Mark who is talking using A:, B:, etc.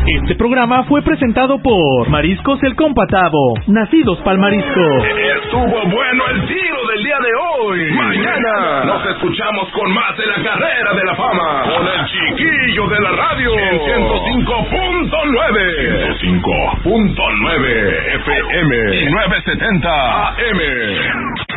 A: Este programa fue presentado por Mariscos El Compatavo, nacidos pa'l marisco.
B: Estuvo bueno el tiro del día de hoy. Mañana nos escuchamos con más de la carrera de la fama, con el chiquillo de la radio, en 105.9. 105.9 FM y 970 AM.